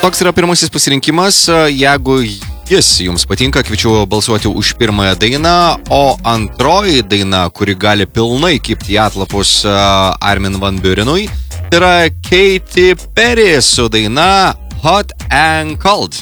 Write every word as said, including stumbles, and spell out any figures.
Toks yra pirmasis pasirinkimas. Jeigu jis jums patinka, kviečiu balsuoti už pirmąją dainą, o antroji daina, kuri gali pilnai kibti į atlapus Armin van Buurenui, tai yra Katy Perry su daina Hot and Cold.